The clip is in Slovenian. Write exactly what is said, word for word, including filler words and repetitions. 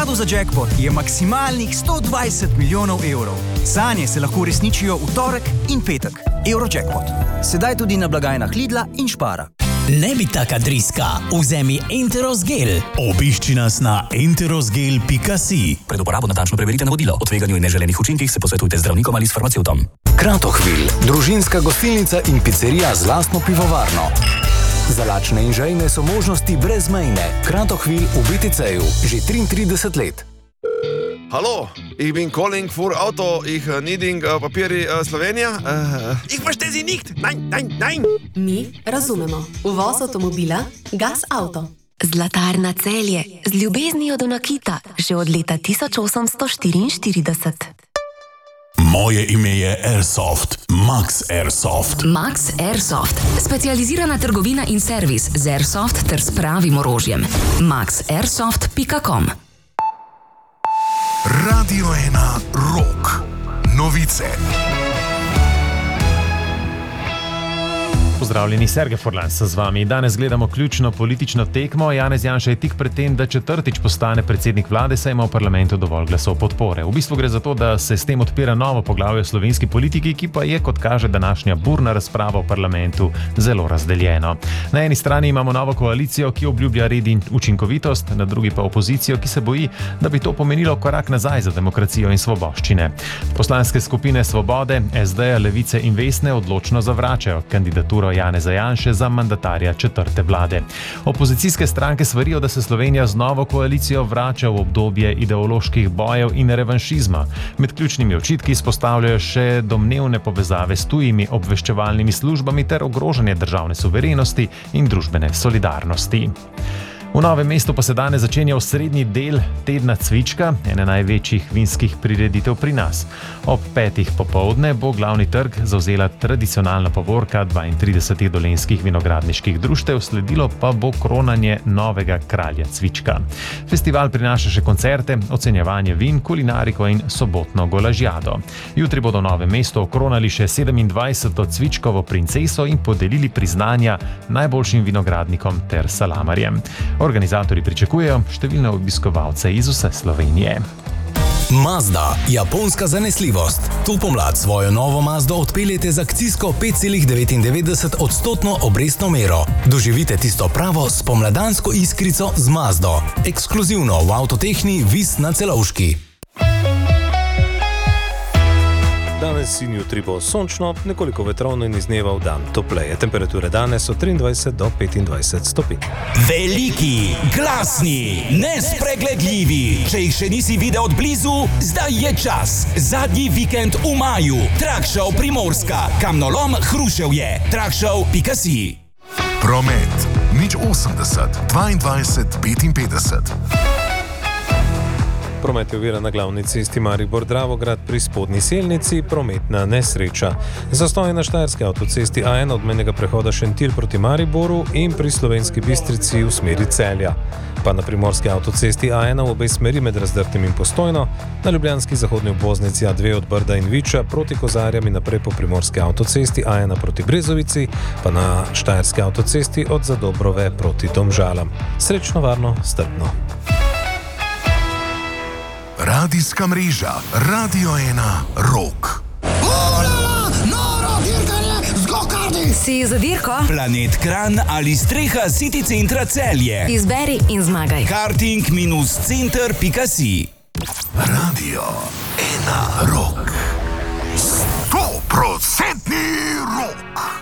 skladu za jackpot je maksimalnih sto dvajset milijonov evrov. Sanje se lahko uresničijo v torek in petek. Eurojackpot. Sedaj tudi na blagajnah Lidla in Spara. Ne bi taka driska, vzemi Enteros Gel. Obišči nas na enterosgel pika si. Pred uporabo natančno preverite navodilo. O tveganju in neželenih učinkih se posvetujte z zdravnikom ali s farmacevtom. Kratochwil, družinska gostilnica in pizzerija z lastno pivovarno. Za lačne in žejne so možnosti brezmejne. Kratochwil v B T C-ju že triintrideset let. Hallo, ich bin calling for Auto, ich uh, needing uh, papiri uh, Slovenija. Uh, ich verstehe Sie nicht. Nein, nein, nein. Mi razumemo. Uvoz avtomobila Gas Auto. Zlatarna Celje z ljubeznijo do nakita že od leta tisoč osemsto štiriinštirideset. Moje ime je Airsoft, Max Airsoft. Max Airsoft, specializirana trgovina in servis z Airsoft ter s pravim orožjem. max airsoft pika com. Radio ena Rock. Novice. Pozdravljeni, Sergej Forlan sem z vami. Danes gledamo ključno politično tekmo. Janez Janša je tik pred tem, da četrtič postane predsednik vlade, saj ima v parlamentu dovolj glasov podpore. V bistvu gre za to, da se s tem odpira novo poglavje v slovenski politiki, ki pa je, kot kaže današnja burna razprava v parlamentu, zelo razdeljeno. Na eni strani imamo novo koalicijo, ki obljublja red in učinkovitost, na drugi pa opozicijo, ki se boji, da bi to pomenilo korak nazaj za demokracijo in svoboščine. Poslanske skupine Svobode, S D, Levice in Vesne odločno zavračajo kandidaturo Janeza Janše za mandatarja četrte vlade. Opozicijske stranke svarijo, da se Slovenija z novo koalicijo vrača v obdobje ideoloških bojev in revanšizma. Med ključnimi očitki izpostavljajo še domnevne povezave s tujimi obveščevalnimi službami ter ogrožanje državne suverenosti in družbene solidarnosti. V Novem mestu pa se danes začenja osrednji del tedna Cvička, ene največjih vinskih prireditev pri nas. Ob petih popoldne bo glavni trg zavzela tradicionalna povorka dvaintridesetih dolenjskih vinogradniških društev, sledilo pa bo kronanje novega kralja Cvička. Festival prinaša še koncerte, ocenjevanje vin, kulinariko in sobotno golažjado. Jutri bodo v Novem mestu okronali še sedemindvajseto Cvičkovo princeso in podelili priznanja najboljšim vinogradnikom ter salamarjem. Organizatorji pričakujejo številne obiskovalce iz vse Slovenije. Mazda, japonska zanesljivost. To pomlad svojo novo Mazdo odpeljete z akcijsko pet celih devetindevetdeset odstotno obrestno mero. Doživite tisto pravo spomladansko iskrico z Mazdo. Ekskluzivno v Avtotehni Vis na Celovški. Danes in jutri bo sončno, nekoliko vetrovno in iz dneva v dan topleje. Temperature danes so triindvajset do petindvajset stopinj. Veliki, glasni, nespregledljivi. Če jih še nisi videl od blizu, zdaj je čas. Zadnji vikend v maju. Trakshow Primorska, Kamnolom Hruševje. trakshow pika si. Promet. nič osemdeset, dvaindvajset, petinpetdeset. Promet je oviran na glavni cesti Maribor-Dravograd pri spodnji selnici, prometna nesreča. Zastoj na štajerski avtocesti A ena od mejnega prehoda Šentilj proti Mariboru in pri Slovenski Bistrici v smeri Celja. Pa na primorski avtocesti A ena v obe smeri med Razdrtim in Postojno, na ljubljanski zahodni obvoznici A dve od Brda in Viča proti Kozarjam in naprej po primorski avtocesti A ena proti Brezovici, pa na štajerski avtocesti od Zadobrove proti Domžalam. Srečno, varno, strpno. Radijska mreža Radio ena Rock. Olala, noro dirkanje z go-karti. Si za dirko? Planet Kranj ali streha City centra Celje. Izberi in zmagaj. karting center pika si. Radio ena Rock. Sto procentni rock.